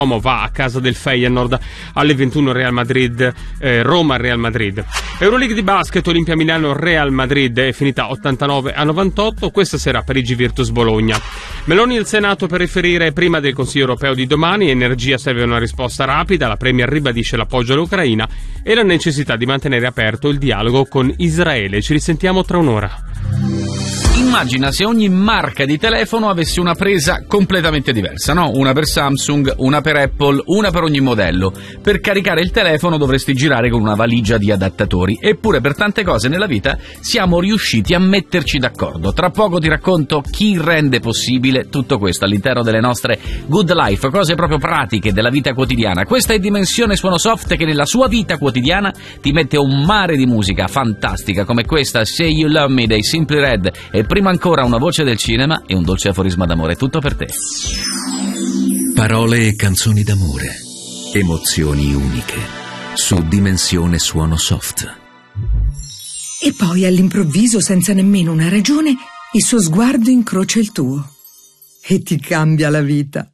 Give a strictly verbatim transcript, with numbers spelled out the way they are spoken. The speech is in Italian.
va a casa del Feyenoord alle ventuno. Real Madrid eh, Roma Real Madrid. Euroleague di basket, Olimpia Milano Real Madrid è finita ottantanove a novantotto. Questa sera Parigi Virtus Bologna. Meloni al Senato per riferire prima del Consiglio europeo di domani. Energia, serve una risposta rapida. La Premier ribadisce l'appoggio all'Ucraina e la necessità di mantenere aperto il dialogo con Israele. Ci risentiamo tra un'ora. Immagina se ogni marca di telefono avesse una presa completamente diversa, no? Una per Samsung, una per Apple, una per ogni modello. Per caricare il telefono dovresti girare con una valigia di adattatori. Eppure per tante cose nella vita siamo riusciti a metterci d'accordo. Tra poco ti racconto chi rende possibile tutto questo all'interno delle nostre Good Life, cose proprio pratiche della vita quotidiana. Questa è Dimensione Suono Soft, che nella sua vita quotidiana ti mette un mare di musica fantastica come questa, Say You Love Me dei Simply Red, e prima ancora una voce del cinema e un dolce aforisma d'amore. Tutto per te. Parole e canzoni d'amore, emozioni uniche, su Dimensione Suono Soft. E poi all'improvviso, senza nemmeno una ragione, il suo sguardo incrocia il tuo e ti cambia la vita.